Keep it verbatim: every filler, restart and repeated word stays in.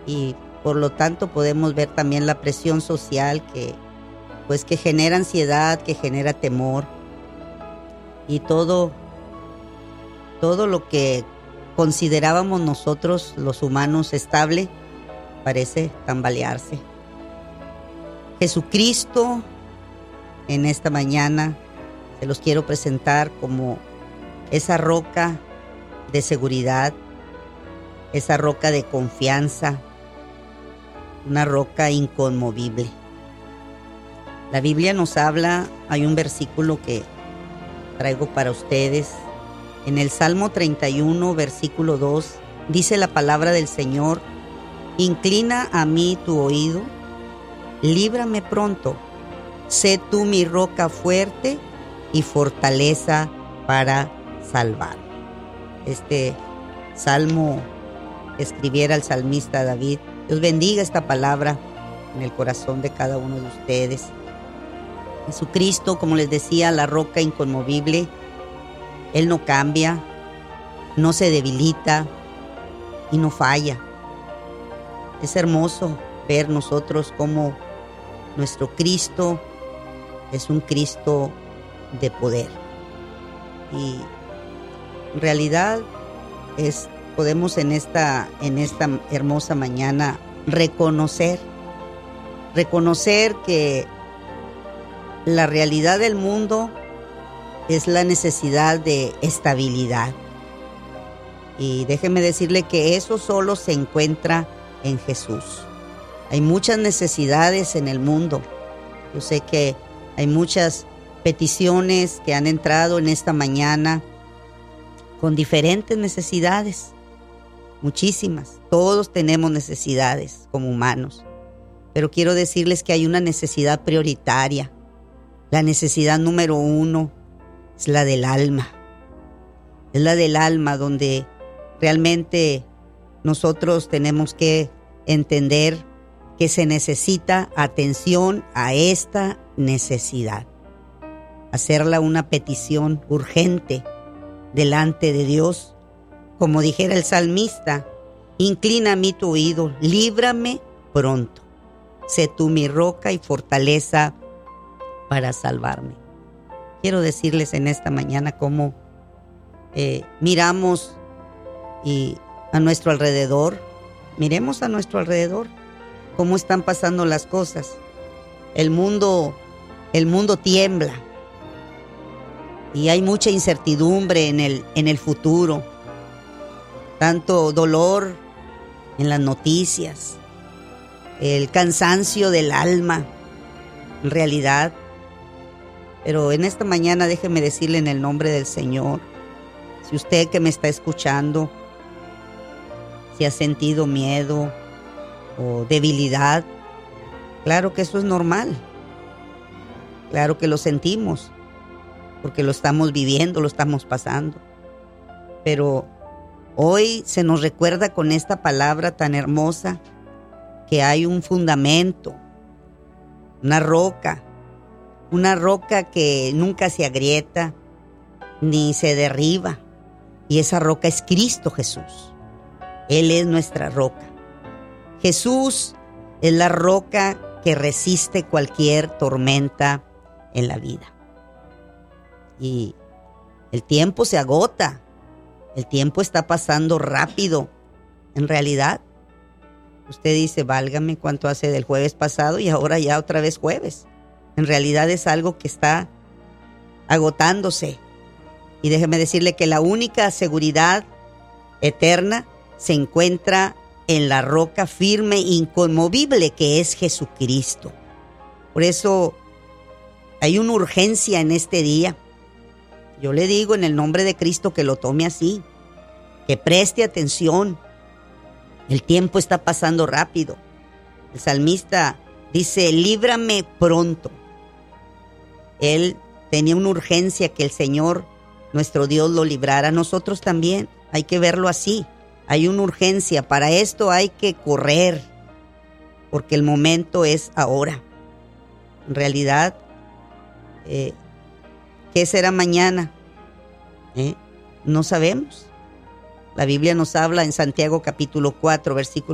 y por lo tanto podemos ver también la presión social que pues que genera ansiedad, que genera temor y todo todo lo que considerábamos nosotros los humanos estable parece tambalearse. Jesucristo en esta mañana se los quiero presentar como esa roca de seguridad, esa roca de confianza, una roca inconmovible. La Biblia nos habla, hay un versículo que traigo para ustedes. En el Salmo treinta y uno, versículo dos, dice la palabra del Señor: inclina a mí tu oído, líbrame pronto, sé tú mi roca fuerte y fortaleza para salvar. Este salmo escribiera el salmista David. Dios bendiga esta palabra en el corazón de cada uno de ustedes. Jesucristo, como les decía, la roca inconmovible. Él no cambia, no se debilita y no falla. Es hermoso ver nosotros cómo nuestro Cristo es un Cristo de poder. Y en realidad es, podemos en esta, en esta hermosa mañana reconocer, reconocer que la realidad del mundo es la necesidad de estabilidad. Y déjeme decirle que eso solo se encuentra en Jesús. Hay muchas necesidades en el mundo. Yo sé que hay muchas peticiones que han entrado en esta mañana con diferentes necesidades. Muchísimas. Todos tenemos necesidades como humanos. Pero quiero decirles que hay una necesidad prioritaria. La necesidad número uno es la del alma. Es la del alma donde realmente nosotros tenemos que entender que se necesita atención a esta necesidad. Hacerla una petición urgente delante de Dios. Como dijera el salmista: inclina a mí tu oído, líbrame pronto. Sé tú mi roca y fortaleza para salvarme. Quiero decirles en esta mañana cómo eh, miramos y a nuestro alrededor, miremos a nuestro alrededor, cómo están pasando las cosas. El mundo, el mundo tiembla y hay mucha incertidumbre en el, en el futuro, tanto dolor en las noticias, el cansancio del alma, en realidad. Pero en esta mañana déjeme decirle en el nombre del Señor, si usted que me está escuchando, si ha sentido miedo o debilidad, claro que eso es normal. Claro que lo sentimos, porque lo estamos viviendo, lo estamos pasando. Pero hoy se nos recuerda con esta palabra tan hermosa que hay un fundamento, una roca, una roca que nunca se agrieta ni se derriba. Y esa roca es Cristo Jesús. Él es nuestra roca. Jesús es la roca que resiste cualquier tormenta en la vida. Y el tiempo se agota. El tiempo está pasando rápido. En realidad, usted dice, válgame, ¿cuánto hace del jueves pasado? Y ahora ya otra vez jueves. En realidad es algo que está agotándose. Y déjeme decirle que la única seguridad eterna se encuentra en la roca firme e inconmovible que es Jesucristo. Por eso hay una urgencia en este día. Yo le digo en el nombre de Cristo que lo tome así, que preste atención. El tiempo está pasando rápido. El salmista dice, líbrame pronto. Él tenía una urgencia que el Señor, nuestro Dios, lo librara. Nosotros también hay que verlo así. Hay una urgencia. Para esto hay que correr, porque el momento es ahora. En realidad, eh, ¿qué será mañana? ¿Eh? No sabemos. La Biblia nos habla en Santiago capítulo cuatro, versículo